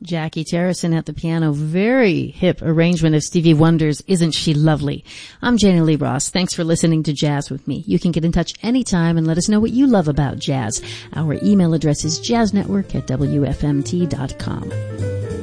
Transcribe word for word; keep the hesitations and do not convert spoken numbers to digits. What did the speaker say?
Jackie Terrison at the piano. Very hip arrangement of Stevie Wonder's Isn't She Lovely? I'm Janie Lee Ross. Thanks for listening to Jazz with me. You can get in touch anytime and let us know what you love about jazz. Our email address is jazznetwork at w f m t dot com.